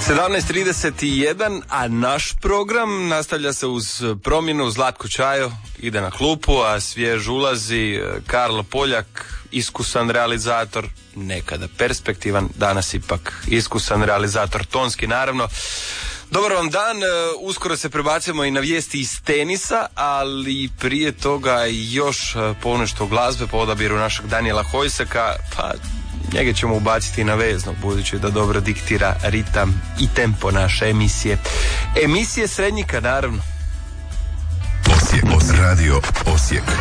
17:31, a naš program nastavlja se uz promjenu. Zlatko Čajo ide na klupu, a svjež ulazi Karlo Poljak, iskusan realizator, nekada perspektivan, danas ipak iskusan realizator, tonski naravno. Dobar vam dan, uskoro se prebacimo i na vijesti iz tenisa, ali prije toga još ponešto glazbe po odabiru našeg Danijela Hojseka, pa njega ćemo ubaciti na veznog, budući da dobro diktira ritam i tempo naše emisije. Emisije Srednjika, naravno. Radio Osijek.